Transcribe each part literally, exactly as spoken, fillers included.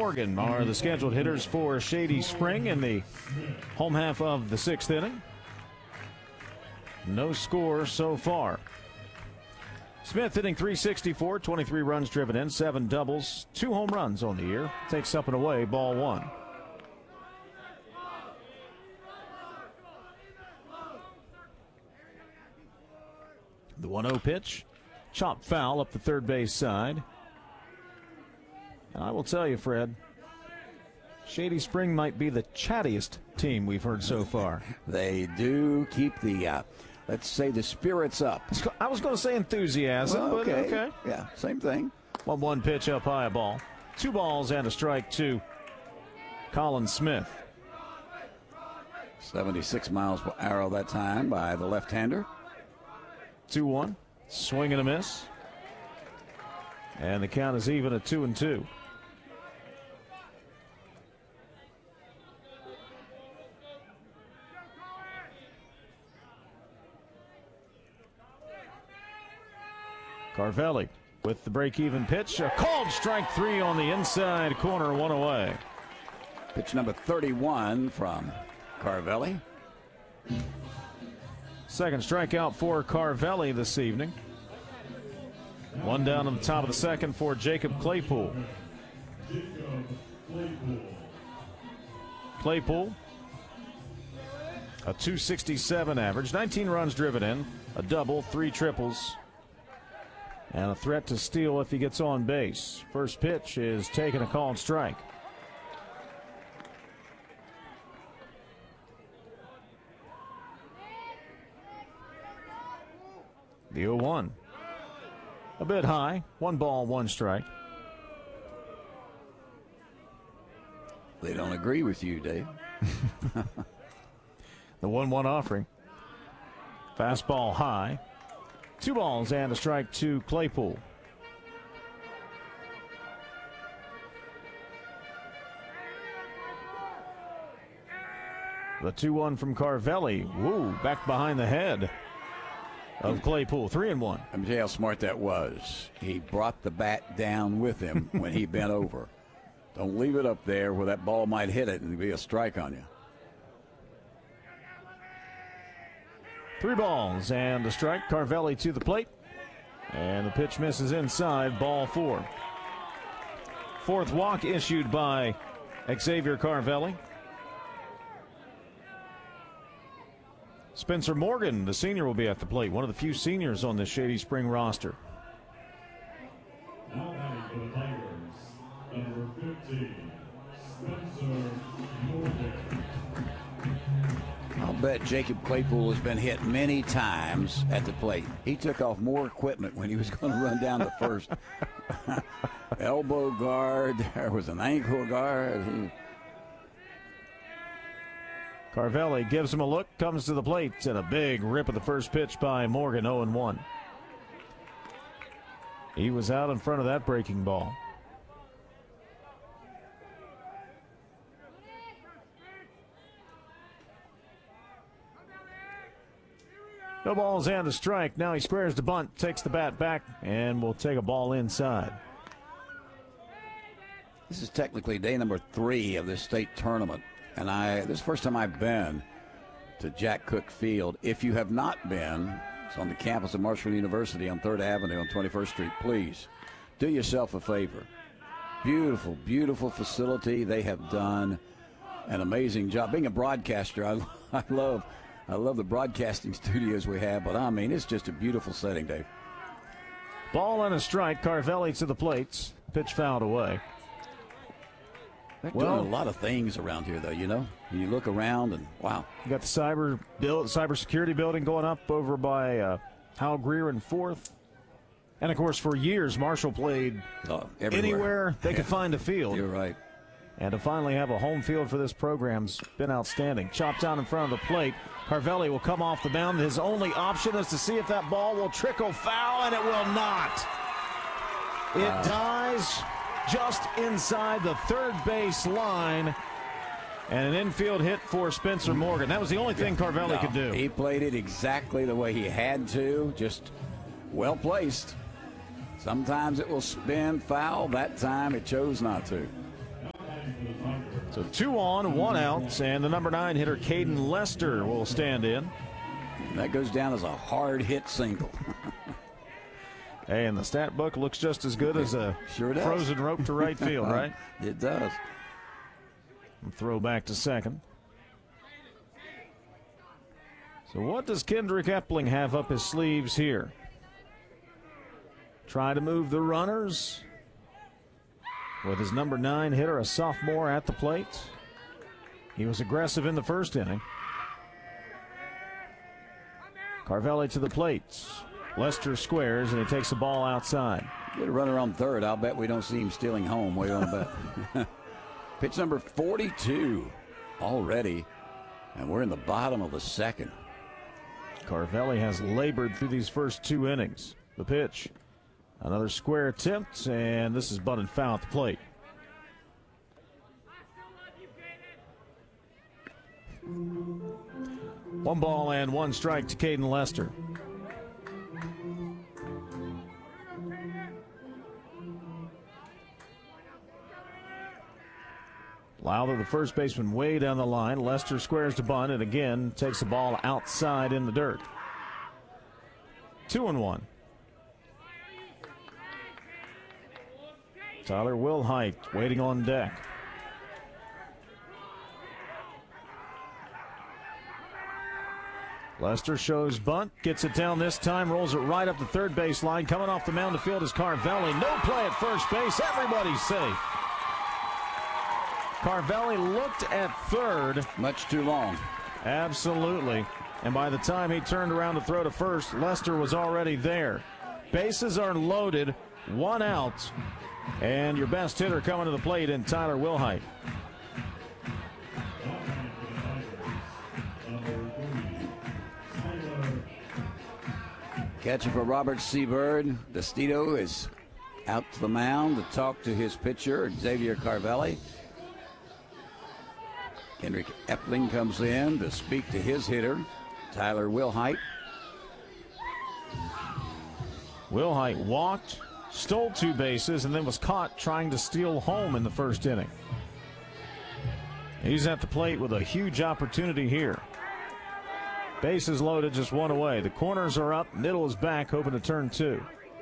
Morgan are the scheduled hitters for Shady Spring in the home half of the sixth inning. No score so far. Smith hitting three sixty-four, twenty-three runs driven in, seven doubles, two home runs on the year. Takes up and away, ball one. The one oh pitch, chopped foul up the third base side. And I will tell you, Fred, Shady Spring might be the chattiest team we've heard so far. They do keep the, uh, let's say, the spirits up. I was going to say enthusiasm, Well, okay. but okay. Yeah, same thing. One one pitch up high, a ball. Two balls and a strike to Colin Smith. seventy-six miles per hour that time by the left-hander. two one. Swing and a miss. And the count is even at two and two. Carvelli with the break-even pitch. A called strike three on the inside corner, one away. Pitch number thirty-one from Carvelli. Second strikeout for Carvelli this evening. One down on the top of the second for Jacob Claypool. Claypool, a two sixty-seven average, nineteen runs driven in, a double, three triples, and a threat to steal if he gets on base. First pitch is taking a called strike. The oh one. A bit high. One ball, one strike. They don't agree with you, Dave. The one one offering. Fastball high. Two balls and a strike to Claypool. The two one from Carvelli. Woo, back behind the head of Claypool. Three and one. Let me tell you how smart that was. He brought the bat down with him when he bent over. Don't leave it up there where that ball might hit it and be a strike on you. Three balls and a strike. Carvelli to the plate. And the pitch misses inside, ball four. Fourth walk issued by Xavier Carvelli. Spencer Morgan, the senior, will be at the plate. One of the few seniors on the Shady Spring roster. Now batting for the Tigers, number fifteen, Spencer Morgan. I'll bet Jacob Claypool has been hit many times at the plate. He took off more equipment when he was going to run down the first. Elbow guard, there was an ankle guard. He... Carvelli gives him a look, comes to the plate, and a big rip of the first pitch by Morgan, oh and one. He was out in front of that breaking ball. No balls and a strike. Now he squares the bunt, takes the bat back, and will take a ball inside. This is technically day number three of this state tournament. And I this is the first time I've been to Jack Cook Field. If you have not been, it's on the campus of Marshall University on third Avenue on twenty-first Street. Please do yourself a favor. Beautiful, beautiful facility. They have done an amazing job. Being a broadcaster, I, I love I love the broadcasting studios we have, but I mean, it's just a beautiful setting, Dave. Ball and a strike. Carvelli to the plates. Pitch fouled away. They're Well, doing a lot of things around here, though, you know. You look around and, wow. You got the cyber build, cybersecurity building going up over by uh, Hal Greer and Fourth. And, of course, for years, Marshall played Oh, everywhere. anywhere they could find a field. You're right. And to finally have a home field for this program's been outstanding. Chopped down in front of the plate. Carvelli will come off the mound. His only option is to see if that ball will trickle foul, and it will not. It Wow. dies just inside the third base line. And an infield hit for Spencer Morgan. That was the only thing Carvelli No, could do. He played it exactly the way he had to, just well placed. Sometimes it will spin foul. That time it chose not to. for the Tigers. So two on, one out, and the number nine hitter, Caden Lester, will stand in. That goes down as a hard hit single. Hey, and the stat book looks just as good as a Sure does. frozen rope to right field, right? It does. And throw back to second. So what does Kendrick Epling have up his sleeves here? Try to move the runners with his number nine hitter, a sophomore, at the plate. He was aggressive in the first inning. Carvelli to the plate. Lester squares, and he takes the ball outside. Get a runner on third. I'll bet we don't see him stealing home. What do you want to bet? Pitch number forty-two already, and we're in the bottom of the second. Carvelli has labored through these first two innings. The pitch. Another square attempt, and this is bunted foul at the plate. One ball and one strike to Caden Lester. Lowther, the first baseman, way down the line. Lester squares to bunt and again takes the ball outside in the dirt. Two and one. Tyler Wilhite waiting on deck. Lester shows bunt, gets it down this time, rolls it right up the third base line. Coming off the mound to field is Carvelli. No play at first base. Everybody's safe. Carvelli looked at third. Much too long. Absolutely. And by the time he turned around to throw to first, Lester was already there. Bases are loaded, one out, and your best hitter coming to the plate in Tyler Wilhite. Catcher for Robert Seabird. Destito is out to the mound to talk to his pitcher, Xavier Carvelli. Kendrick Epling comes in to speak to his hitter, Tyler Wilhite. Wilhite walked, stole two bases, and then was caught trying to steal home in the first inning. He's at the plate with a huge opportunity here. Bases loaded, just one away. The corners are up, Niddle is back, hoping to turn two.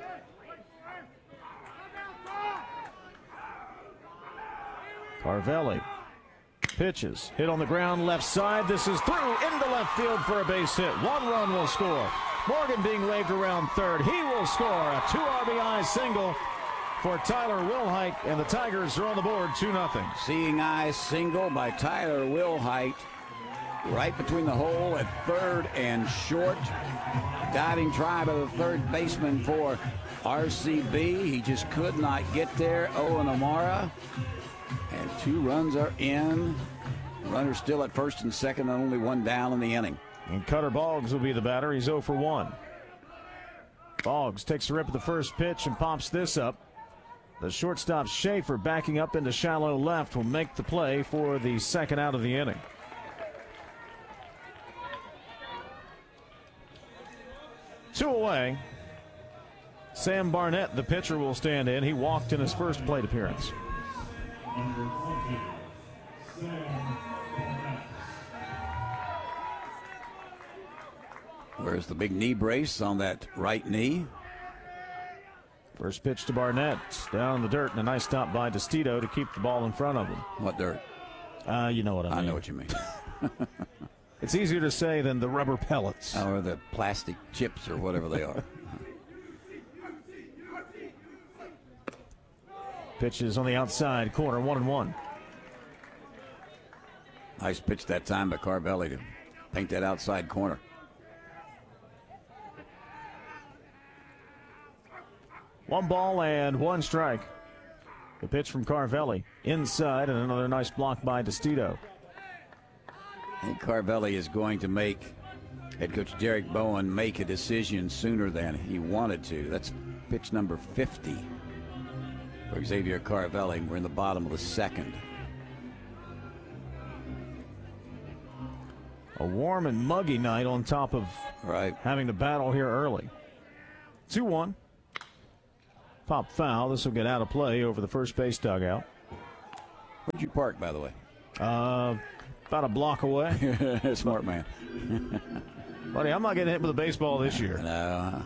Carvelli pitches, hit on the ground, left side. This is through into left field for a base hit. One run will score. Morgan being waved around third. He will score a two R B I single for Tyler Wilhite, and the Tigers are on the board two nothing. Seeing eye single by Tyler Wilhite. Right between the hole at third and short. Diving try by the third baseman for R C B. He just could not get there. Owen Amara. And two runs are in. Runner still at first and second, and only one down in the inning. And Cutter Boggs will be the batter. He's oh for one. Boggs takes a rip at the first pitch and pops this up. The shortstop Schaefer backing up into shallow left will make the play for the second out of the inning. Two away. Sam Barnett, the pitcher, will stand in. He walked in his first plate appearance. Number twenty, Sam Barnett. Where's the big knee brace on that right knee? First pitch to Barnett. Down in the dirt, and a nice stop by Destito to keep the ball in front of him. What dirt? Uh, you know what I mean. I know what you mean. It's easier to say than the rubber pellets. Or the plastic chips or whatever they are. Pitches on the outside corner, one and one. Nice pitch that time by Carvelli to paint that outside corner. One ball and one strike. The pitch from Carvelli inside, and another nice block by Destito. I think Carvelli is going to make head coach Derek Bowen make a decision sooner than he wanted to. That's pitch number fifty for Xavier Carvelli. We're in the bottom of the second. A warm and muggy night on top of Right. having to battle here early. two one. Pop foul. This will get out of play over the first base dugout. Where'd you park, by the way? Uh, about a block away. Smart man. Buddy, I'm not getting hit with a baseball this year. No,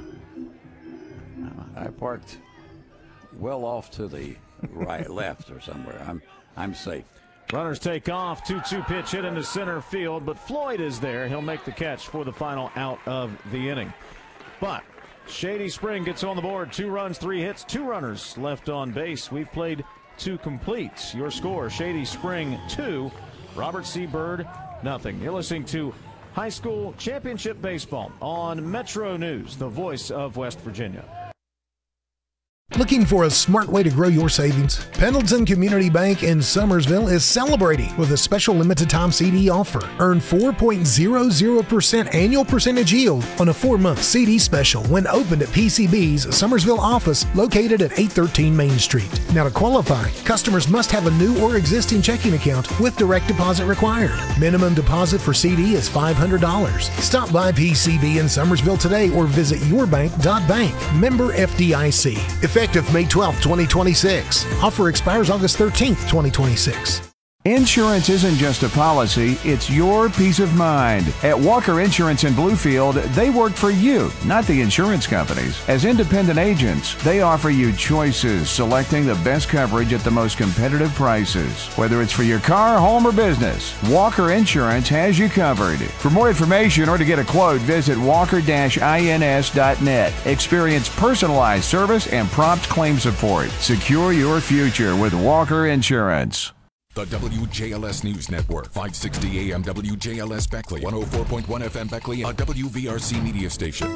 I parked well off to the right, left, or somewhere. I'm, I'm safe. Runners take off. two two pitch hit into center field, but Floyd is there. He'll make the catch for the final out of the inning. But Shady Spring gets on the board. Two runs, three hits, two runners left on base. We've played two complete. Your score, Shady Spring two, Robert C. Byrd nothing. You're listening to High School Championship Baseball on Metro News, the voice of West Virginia. Looking for a smart way to grow your savings? Pendleton Community Bank in Summersville is celebrating with a special limited time C D offer. Earn four point zero zero percent annual percentage yield on a four-month C D special when opened at P C B's Summersville office located at eight thirteen Main Street. Now to qualify, customers must have a new or existing checking account with direct deposit required. Minimum deposit for C D is five hundred dollars. Stop by P C B in Summersville today or visit your bank dot bank. Member F D I C. Effective May twelfth, twenty twenty-six. Offer expires August thirteenth, twenty twenty-six. Insurance isn't just a policy, it's your peace of mind. At Walker Insurance in Bluefield, they work for you, not the insurance companies. As independent agents, they offer you choices, selecting the best coverage at the most competitive prices. Whether it's for your car, home, or business, Walker Insurance has you covered. For more information or to get a quote, visit walker dash ins dot net. Experience personalized service and prompt claim support. Secure your future with Walker Insurance. The W J L S News Network, five sixty A M W J L S Beckley, one oh four point one F M Beckley, a W V R C media station.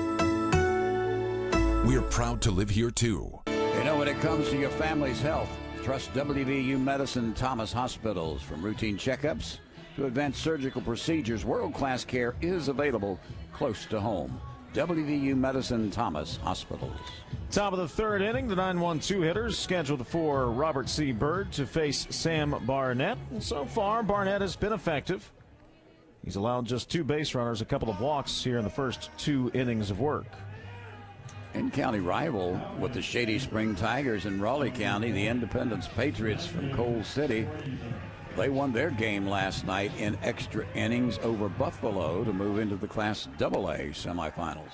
We're proud to live here too. You know, when it comes to your family's health, trust W V U Medicine Thomas Hospitals. From routine checkups to advanced surgical procedures, world-class care is available close to home. W V U Medicine Thomas Hospitals. Top of the third inning, the nine one two hitters scheduled for Robert C. Byrd to face Sam Barnett. And so far, Barnett has been effective. He's allowed just two base runners, a couple of walks here in the first two innings of work. In-county rival with the Shady Spring Tigers in Raleigh County, the Independence Patriots from Coal City. They won their game last night in extra innings over Buffalo to move into the Class double A semifinals.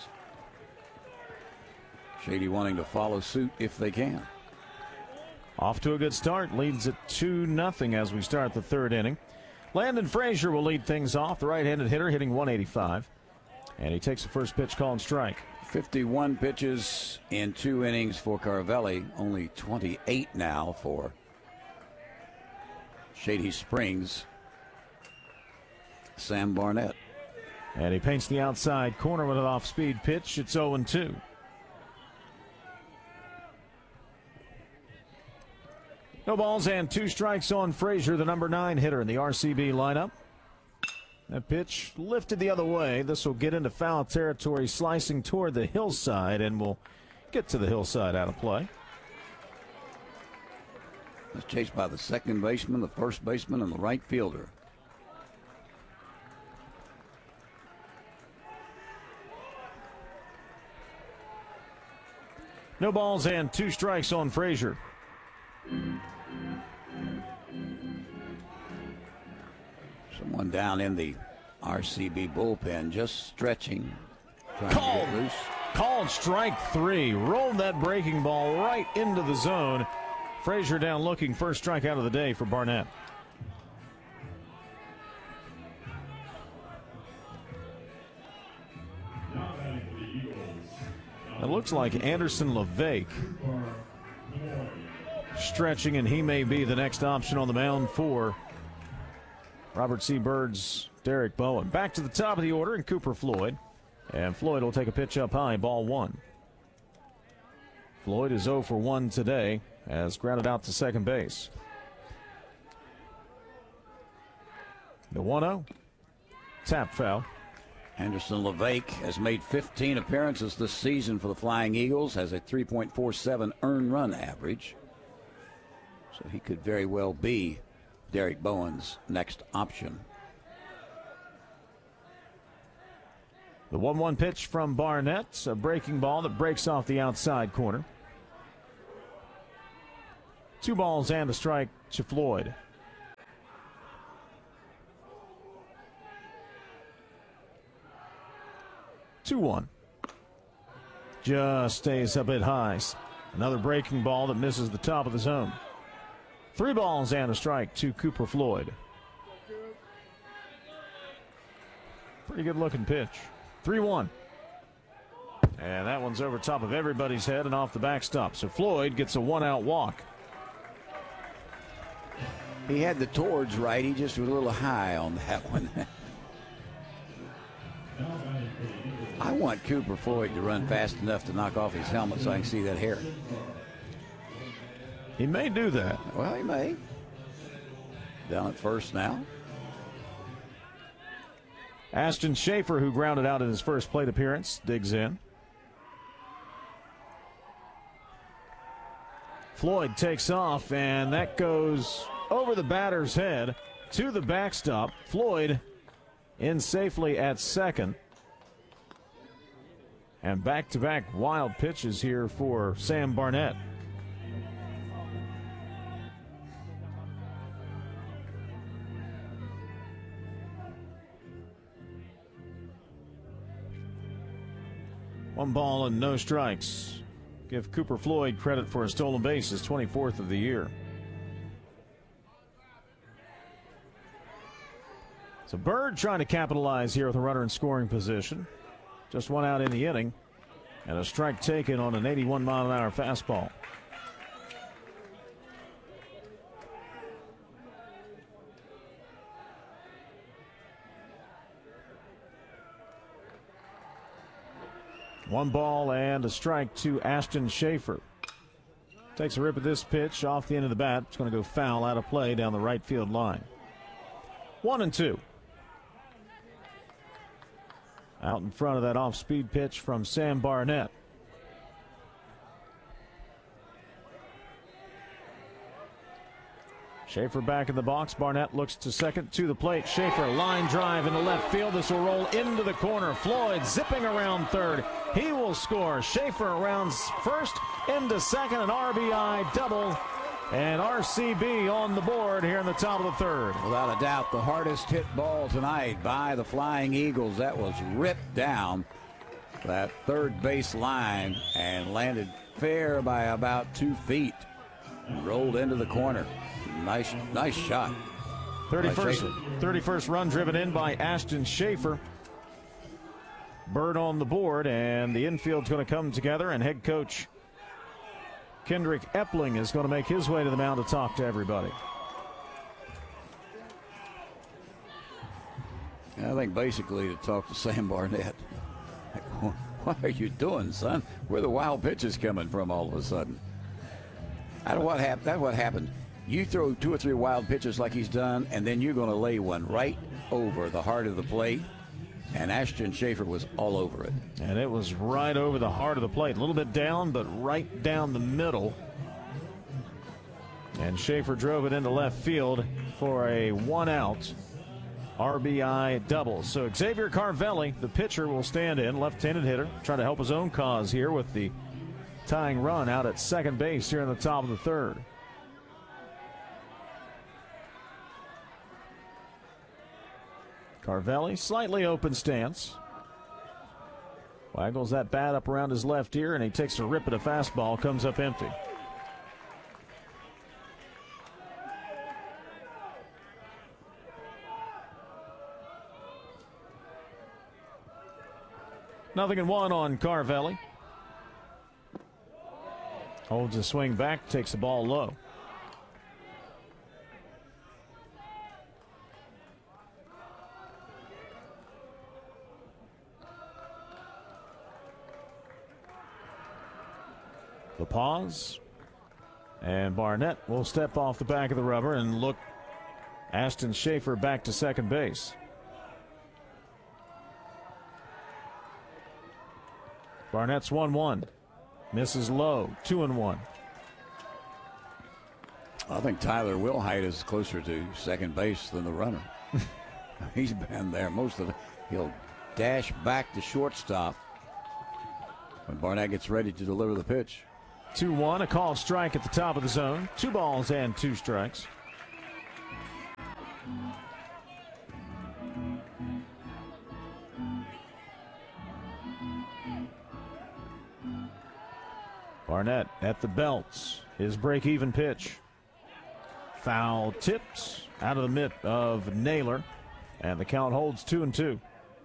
Shady wanting to follow suit if they can. Off to a good start, leads at two nothing as we start the third inning. Landon Frazier will lead things off, the right-handed hitter hitting one eighty-five. And he takes the first pitch, called strike. fifty-one pitches in two innings for Carvelli, only twenty-eight now for Shady Springs. Sam Barnett. And he paints the outside corner with an off-speed pitch. It's oh and two. No balls and two strikes on Frazier, the number nine hitter in the R C B lineup. That pitch lifted the other way. This will get into foul territory, slicing toward the hillside, and will get to the hillside out of play. It's chased by the second baseman, the first baseman, and the right fielder. No balls and two strikes on Frazier. Someone down in the R C B bullpen just stretching, trying Called. to get loose. Called strike three. Rolled that breaking ball right into the zone. Frazier down looking, first strikeout of the day for Barnett. It looks like Anderson LeVake stretching, and he may be the next option on the mound for Robert C. Byrd's Derek Bowen. Back to the top of the order, and Cooper Floyd. And Floyd will take a pitch up high, ball one. Floyd is oh for one today, as grounded out to second base. The one oh. Tap foul. Anderson LeVake has made fifteen appearances this season for the Flying Eagles, has a three point four seven earned run average. So he could very well be Derek Bowen's next option. The one one pitch from Barnett, a breaking ball that breaks off the outside corner. Two balls and a strike to Floyd. two one. Just stays a bit high. Another breaking ball that misses the top of the zone. Three balls and a strike to Cooper Floyd. Pretty good looking pitch. three one. And that one's over top of everybody's head and off the backstop. So Floyd gets a one out walk. He had the towards right. He just was a little high on that one. I want Cooper Floyd to run fast enough to knock off his helmet so I can see that hair. He may do that. Well, he may. Down at first now. Ashton Schaefer, who grounded out in his first plate appearance, digs in. Floyd takes off, and that goes over the batter's head to the backstop. Floyd in safely at second. And back-to-back wild pitches here for Sam Barnett. One ball and no strikes. Give Cooper Floyd credit for a stolen base, his twenty-fourth of the year. So Bird trying to capitalize here with a runner in scoring position. Just one out in the inning, and a strike taken on an eighty-one mile an hour fastball. One ball and a strike to Ashton Schaefer. Takes a rip at this pitch off the end of the bat. It's going to go foul out of play down the right field line. One and two. Out in front of that off-speed pitch from Sam Barnett. Schaefer back in the box. Barnett looks to second, to the plate. Schaefer, line drive into left field. This will roll into the corner. Floyd zipping around third. He will score. Schaefer around first, into second, an R B I double. And R C B on the board here in the top of the third. Without a doubt, the hardest hit ball tonight by the Flying Eagles. That was ripped down that third base line and landed fair by about two feet. And rolled into the corner. Nice, nice shot. thirty-first, thirty-first run driven in by Ashton Schaefer. Bird on the board, and the infield's going to come together, and head coach Kendrick Epling is going to make his way to the mound to talk to everybody. I think basically to talk to Sam Barnett. What are you doing, son? Where are the wild pitches coming from all of a sudden? I don't know what happened. That's what happened. You throw two or three wild pitches like he's done, and then you're going to lay one right over the heart of the plate. And Ashton Schaefer was all over it. And it was right over the heart of the plate. A little bit down, but right down the middle. And Schaefer drove it into left field for a one-out R B I double. So Xavier Carvelli, the pitcher, will stand in, left-handed hitter, trying to help his own cause here with the tying run out at second base here in the top of the third. Carvelli, slightly open stance. Waggles that bat up around his left ear, and he takes a rip at a fastball, comes up empty. Nothing in one on Carvelli. Holds a swing back, takes the ball low. The pause, and Barnett will step off the back of the rubber and look Ashton Schaefer back to second base. Barnett's one one, misses low, two and one. I think Tyler Wilhite is closer to second base than the runner. He's been there most of the. He'll dash back to shortstop when Barnett gets ready to deliver the pitch. two one, a called strike at the top of the zone. Two balls and two strikes. Barnett at the belts. His break-even pitch. Foul tips out of the mitt of Naylor. And the count holds two and two.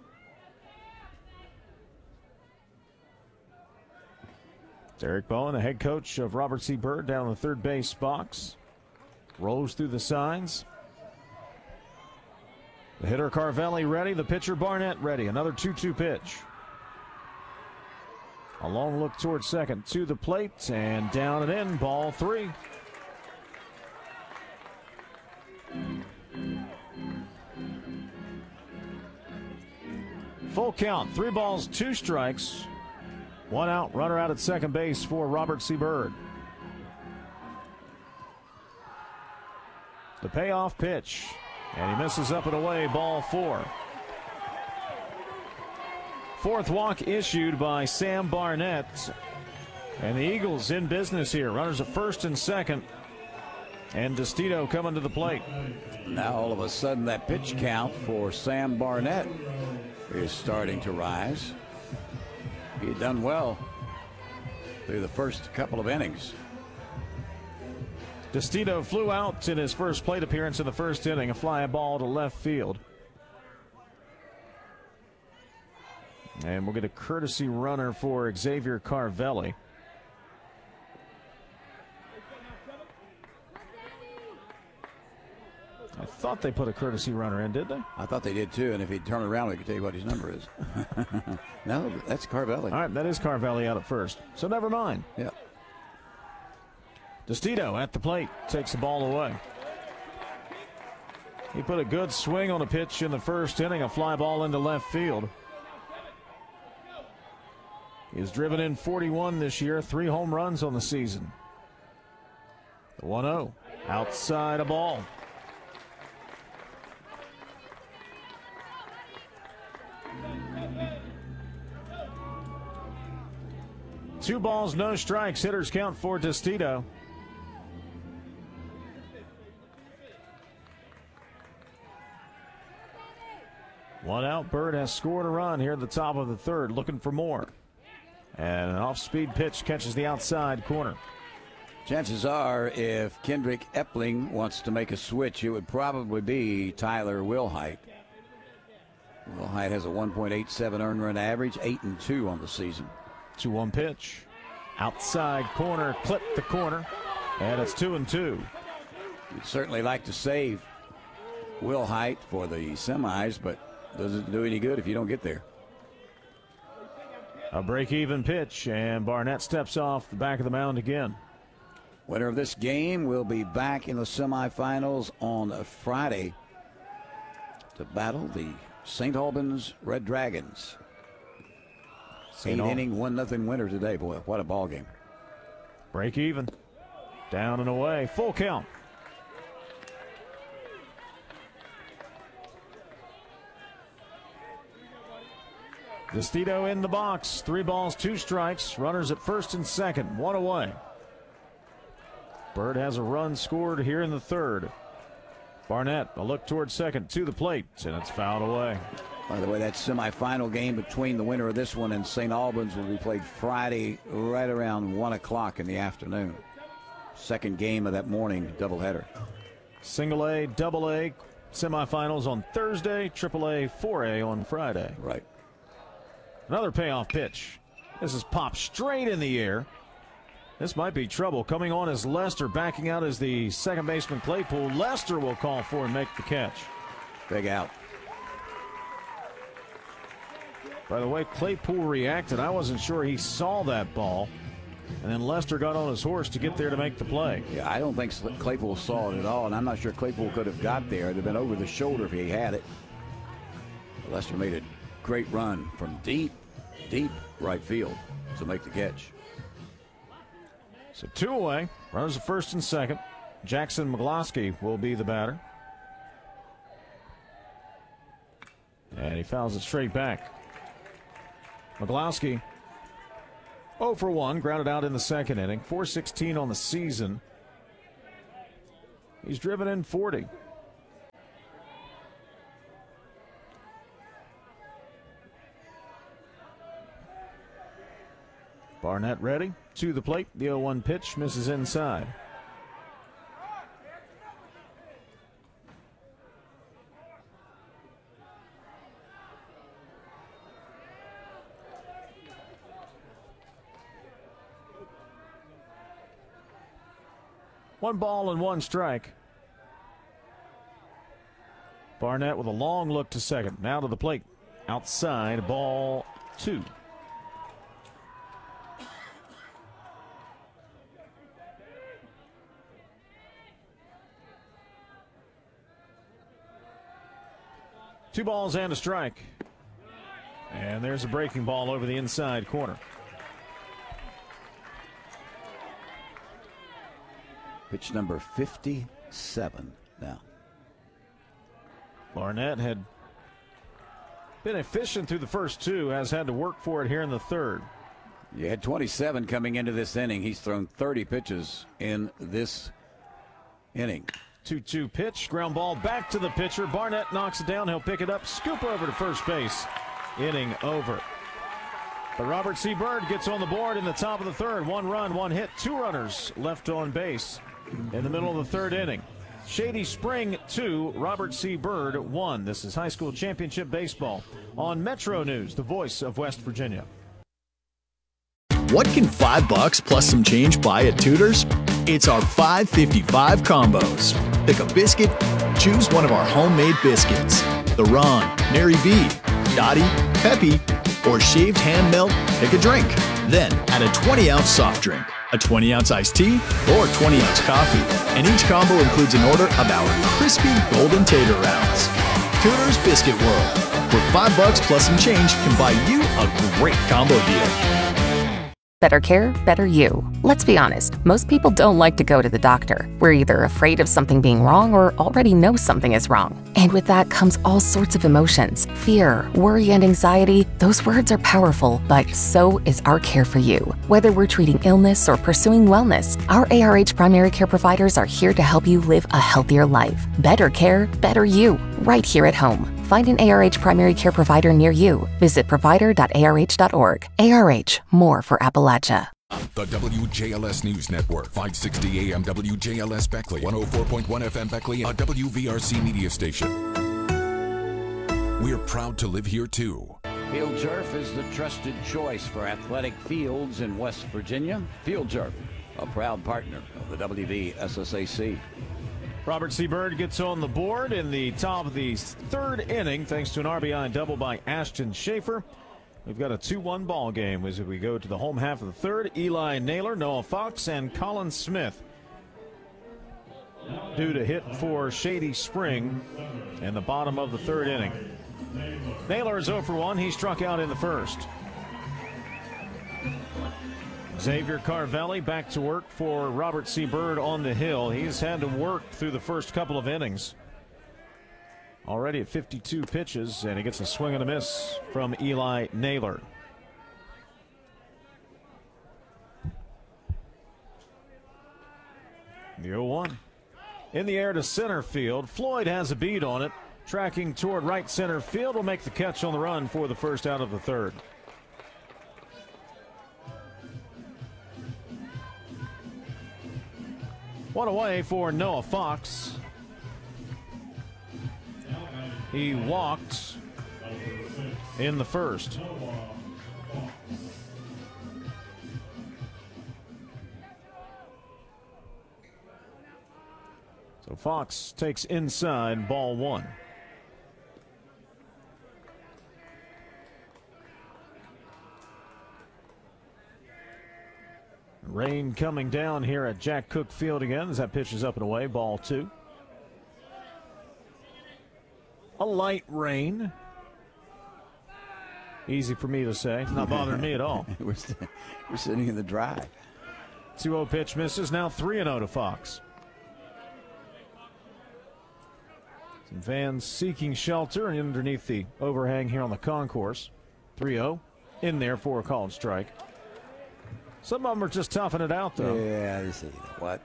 Derek Bowen, the head coach of Robert C. Byrd, down in the third base box. Rolls through the signs. The hitter Carvelli ready. The pitcher Barnett ready. Another two two pitch. A long look towards second. To the plate and down and in. Ball three. Full count. Three balls, two strikes. One out, runner out at second base for Robert C. Byrd. The payoff pitch. And he misses up and away, ball four. Fourth walk issued by Sam Barnett. And the Eagles in business here. Runners at first and second. And Destito coming to the plate. Now all of a sudden that pitch count for Sam Barnett is starting to rise. He had done well through the first couple of innings. Destito flew out in his first plate appearance in the first inning, a fly ball to left field. And we'll get a courtesy runner for Xavier Carvelli. I thought they put a courtesy runner in, did they? I thought they did too, and if he'd turn around, we could tell you what his number is. No, that's Carvelli. All right, that is Carvelli out at first. So never mind. Yeah. Destito at the plate takes the ball away. He put a good swing on a pitch in the first inning, a fly ball into left field. He's driven in forty-one this year, three home runs on the season. The one oh, outside a ball. Two balls, no strikes. Hitters count for Destito. One out. Byrd has scored a run here at the top of the third, looking for more. And an off-speed pitch catches the outside corner. Chances are, if Kendrick Epling wants to make a switch, it would probably be Tyler Wilhite. Wilhite has a one point eight seven earned run average, eight and two on the season. two one pitch. Outside corner, clip the corner, and it's two and two. You'd certainly like to save Wilhite for the semis, but doesn't do any good if you don't get there. A break-even pitch, and Barnett steps off the back of the mound again. Winner of this game will be back in the semifinals on a Friday to battle the Saint Albans Red Dragons. Eight inning, one nothing winner today. Boy, what a ball game. Break even. Down and away. Full count. Destito in the box. Three balls, two strikes. Runners at first and second. One away. Byrd has a run scored here in the third. Barnett, a look toward second to the plate, and it's fouled away. By the way, that semifinal game between the winner of this one and Saint Albans will be played Friday right around one o'clock in the afternoon. Second game of that morning doubleheader. Single A, double A, semifinals on Thursday, triple A, four A on Friday. Right. Another payoff pitch. This is popped straight in the air. This might be trouble. Coming on is Lester, backing out is the second baseman Claypool. Lester will call for and make the catch. Big out. By the way, Claypool reacted. I wasn't sure he saw that ball. And then Lester got on his horse to get there to make the play. Yeah, I don't think Claypool saw it at all, and I'm not sure Claypool could have got there. It would have been over the shoulder if he had it. Lester made a great run from deep, deep right field to make the catch. So two away. Runners at first and second. Jackson McGlosky will be the batter. And he fouls it straight back. McGlosky oh for one, grounded out in the second inning. four sixteen on the season. He's driven in forty. Barnett ready to the plate. The oh one pitch misses inside. One ball and one strike. Barnett with a long look to second. Now to the plate. Outside, ball two. Two balls and a strike. And there's a breaking ball over the inside corner. Pitch number fifty-seven now. Barnett had been efficient through the first two, has had to work for it here in the third. You had twenty-seven coming into this inning. He's thrown thirty pitches in this inning. two two pitch, ground ball back to the pitcher. Barnett knocks it down. He'll pick it up, scoop over to first base. Inning over. But Robert C. Byrd gets on the board in the top of the third. One run, one hit, two runners left on base in the middle of the third inning. Shady Spring two, Robert C. Byrd one. This is high school championship baseball on Metro News, the voice of West Virginia. What can five bucks plus some change buy at Tudor's? It's our five fifty-five combos. Pick a biscuit, choose one of our homemade biscuits. The Ron, Mary B, Dottie, Peppy, or shaved ham melt, pick a drink. Then add a twenty ounce soft drink, a twenty ounce iced tea, or twenty ounce coffee. And each combo includes an order of our crispy golden tater rounds. Tudor's Biscuit World, where five bucks plus some change can buy you a great combo deal. Better care, better you. Let's be honest, most people don't like to go to the doctor. We're either afraid of something being wrong or already know something is wrong. And with that comes all sorts of emotions. Fear, worry, and anxiety. Those words are powerful, but so is our care for you. Whether we're treating illness or pursuing wellness, our A R H primary care providers are here to help you live a healthier life. Better care, better you. Right here at home. Find an A R H primary care provider near you. Visit provider dot A R H dot org. A R H, more for Appalachia. The W J L S News Network, five sixty A M W J L S Beckley, one oh four point one F M Beckley, a W V R C media station. We're proud to live here too. Field Turf is the trusted choice for athletic fields in West Virginia. Field Turf, a proud partner of the W V S S A C. Robert C. Byrd gets on the board in the top of the third inning thanks to an R B I double by Ashton Schaefer. We've got a two one ball game as we go to the home half of the third. Eli Naylor, Noah Fox, and Colin Smith due to hit for Shady Spring in the bottom of the third inning. Naylor is oh for one. He struck out in the first. Xavier Carvelli back to work for Robert C. Byrd on the hill. He's had to work through the first couple of innings. Already at fifty-two pitches, and he gets a swing and a miss from Eli Naylor. The oh one. In the air to center field. Floyd has a beat on it. Tracking toward right center field will make the catch on the run for the first out of the third. One away for Noah Fox. He walked in the first. So Fox takes inside, ball one. Rain coming down here at Jack Cook Field again as that pitch is up and away, ball two. A light rain. Easy for me to say. It's not bothering me at all. we're, we're sitting in the dry. two oh pitch misses. Now three oh to Fox. Some fans seeking shelter underneath the overhang here on the concourse. three oh in there for a called strike. Some of them are just toughing it out, though. Yeah, you see what?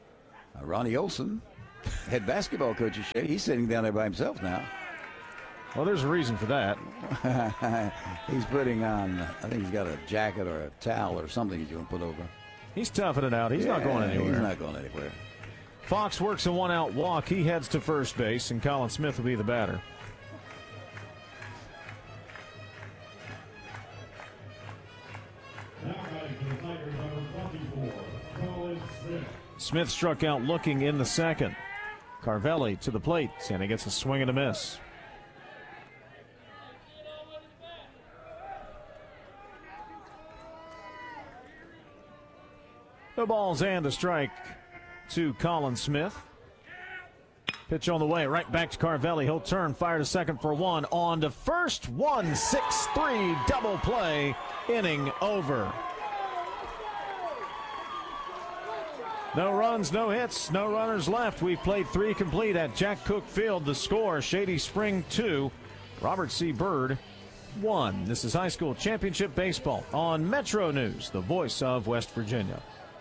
Uh, Ronnie Olson, head basketball coach of Shady, he's sitting down there by himself now. Well, there's a reason for that. He's putting on, I think he's got a jacket or a towel or something he's going to put over. He's toughing it out. He's yeah, not going anywhere. He's not going anywhere. Fox works a one-out walk. He heads to first base, and Colin Smith will be the batter. Now batting for the Tigers, number twenty-four, Colin Smith. Smith struck out looking in the second. Carvelli to the plate, and he gets a swing and a miss. No balls and a strike to Colin Smith. Pitch on the way, right back to Carvelli. He'll turn, fire to second for one. On to first, one six three double play, inning over. No runs, no hits, no runners left. We've played three complete at Jack Cook Field. The score, Shady Spring two, Robert C. Byrd one. This is high school championship baseball on Metro News, the voice of West Virginia.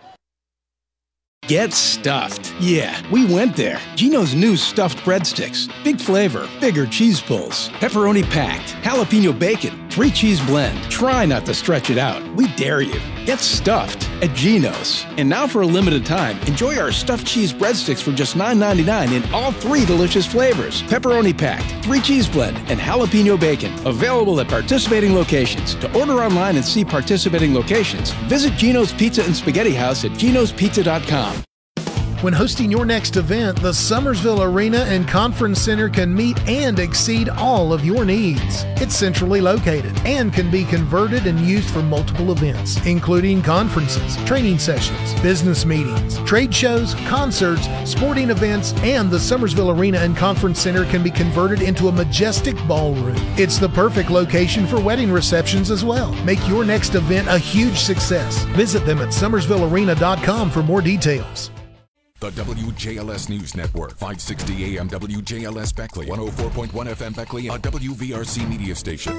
Get stuffed. Yeah, we went there. Geno's new stuffed breadsticks. Big flavor, bigger cheese pulls, pepperoni packed, jalapeno bacon, three cheese blend. Try not to stretch it out. We dare you. Get stuffed at Geno's. And now for a limited time, enjoy our stuffed cheese breadsticks for just nine ninety-nine in all three delicious flavors. Pepperoni packed, three cheese blend, and jalapeno bacon. Available at participating locations. To order online and see participating locations, visit Geno's Pizza and Spaghetti House at genos pizza dot com. When hosting your next event, the Summersville Arena and Conference Center can meet and exceed all of your needs. It's centrally located and can be converted and used for multiple events, including conferences, training sessions, business meetings, trade shows, concerts, sporting events, and the Summersville Arena and Conference Center can be converted into a majestic ballroom. It's the perfect location for wedding receptions as well. Make your next event a huge success. Visit them at summersville arena dot com for more details. The W J L S News Network, five sixty A M W J L S Beckley, one oh four point one F M Beckley, a W V R C media station.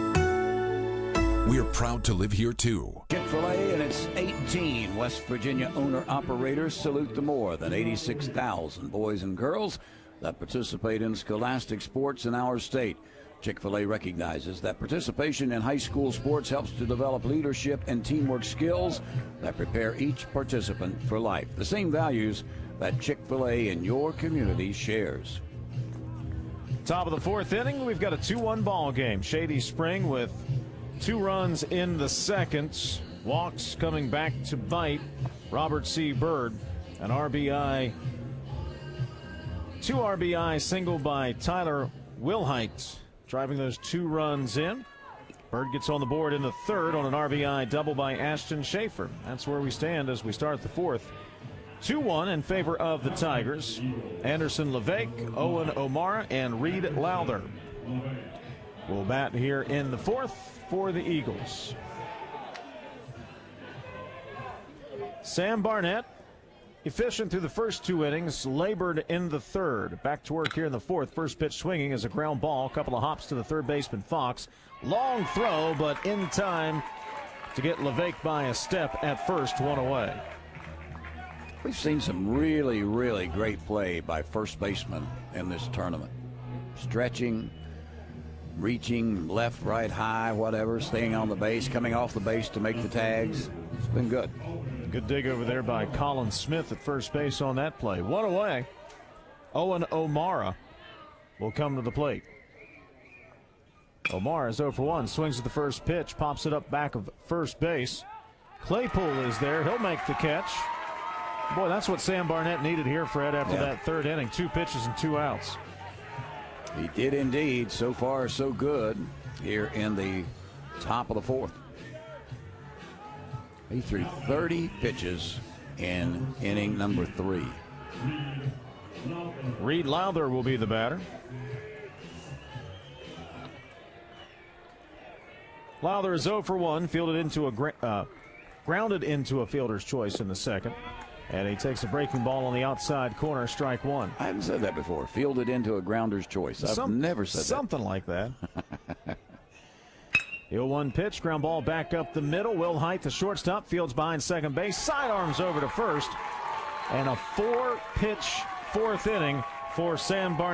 We're proud to live here too. Chick-fil-A and its eighteen West Virginia owner-operators salute the more than eighty-six thousand boys and girls that participate in scholastic sports in our state. Chick-fil-A recognizes that participation in high school sports helps to develop leadership and teamwork skills that prepare each participant for life. The same values that Chick-fil-A in your community shares. Top of the fourth inning, we've got a two one ball game. Shady Spring with two runs in the second. Walks coming back to bite Robert C. Byrd. An R B I, two R B I single by Tyler Wilhite, driving those two runs in. Byrd gets on the board in the third on an R B I double by Ashton Schaefer. That's where we stand as we start the fourth. two one in favor of the Tigers. Anderson LeVake, Owen O'Mara, and Reed Lowther will bat here in the fourth for the Eagles. Sam Barnett, efficient through the first two innings, labored in the third. Back to work here in the fourth. First pitch swinging is a ground ball. A couple of hops to the third baseman Fox. Long throw, but in time to get LeVake by a step at first, one away. We've seen some really, really great play by first basemen in this tournament. Stretching, reaching left, right, high, whatever, staying on the base, coming off the base to make the tags. It's been good. Good dig over there by Colin Smith at first base on that play. One away. Owen O'Mara will come to the plate. O'Mara is oh for one. Swings at the first pitch. Pops it up back of first base. Claypool is there. He'll make the catch. Boy, that's what Sam Barnett needed here, Fred, after yeah. that third inning. Two pitches and two outs. He did indeed. So far, so good here in the top of the fourth. He threw thirty pitches in inning number three. Reed Lowther will be the batter. Lowther is oh for one, fielded into a gra- uh, grounded into a fielder's choice in the second. And he takes a breaking ball on the outside corner, strike one. I haven't said that before. Fielded into a grounder's choice. I've Some, never said something that. like that. The oh one pitch, ground ball back up the middle. Will Height, the shortstop, fields behind second base. Sidearms over to first. And a four-pitch fourth inning for Sam Barnett.